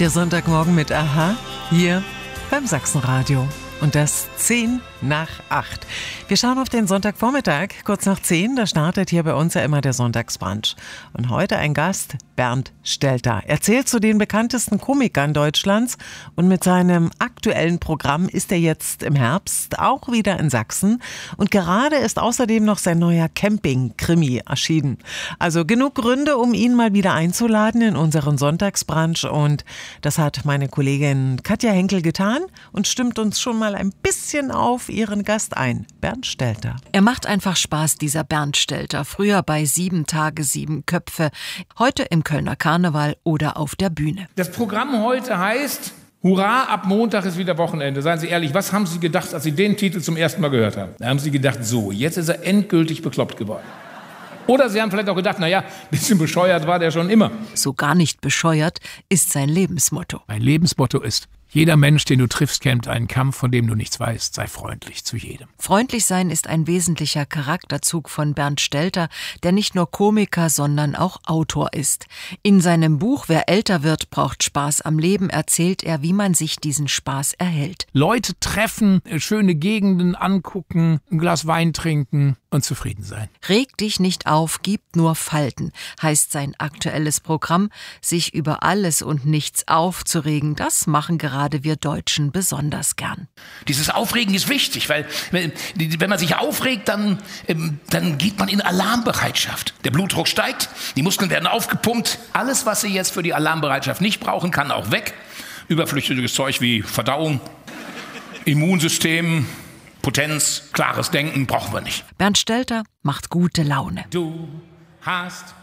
Der Sonntagmorgen mit AHA hier beim Sachsenradio. Und das 10 nach 8. Wir schauen auf den Sonntagvormittag, kurz nach 10. Da startet hier bei uns ja immer der Sonntagsbrunch. Und heute ein Gast, Bernd Stelter. Er zählt zu den bekanntesten Komikern Deutschlands. Und mit seinem aktuellen Programm ist er jetzt im Herbst auch wieder in Sachsen. Und gerade ist außerdem noch sein neuer Camping-Krimi erschienen. Also genug Gründe, um ihn mal wieder einzuladen in unseren Sonntagsbrunch. Und das hat meine Kollegin Katja Henkel getan und stimmt uns schon mal ein bisschen auf ihren Gast ein, Bernd Stelter. Er macht einfach Spaß, dieser Bernd Stelter. Früher bei 7 Tage, 7 Köpfe. Heute im Kölner Karneval oder auf der Bühne. Das Programm heute heißt: Hurra, ab Montag ist wieder Wochenende. Seien Sie ehrlich, was haben Sie gedacht, als Sie den Titel zum ersten Mal gehört haben? Da haben Sie gedacht, so, jetzt ist er endgültig bekloppt geworden. Oder Sie haben vielleicht auch gedacht, naja, ein bisschen bescheuert war der schon immer. So gar nicht bescheuert ist sein Lebensmotto. Mein Lebensmotto ist: Jeder Mensch, den du triffst, kämpft einen Kampf, von dem du nichts weißt. Sei freundlich zu jedem. Freundlich sein ist ein wesentlicher Charakterzug von Bernd Stelter, der nicht nur Komiker, sondern auch Autor ist. In seinem Buch Wer älter wird, braucht Spaß am Leben erzählt er, wie man sich diesen Spaß erhält. Leute treffen, schöne Gegenden angucken, ein Glas Wein trinken und zufrieden sein. Reg dich nicht auf, gib nur Falten, heißt sein aktuelles Programm. Sich über alles und nichts aufzuregen, das machen gerade wir Deutschen besonders gern. Dieses Aufregen ist wichtig, weil wenn man sich aufregt, dann geht man in Alarmbereitschaft. Der Blutdruck steigt, die Muskeln werden aufgepumpt. Alles, was Sie jetzt für die Alarmbereitschaft nicht brauchen, kann auch weg. Überflüssiges Zeug wie Verdauung, Immunsystem, Potenz, klares Denken brauchen wir nicht. Bernd Stelter macht gute Laune. Du hast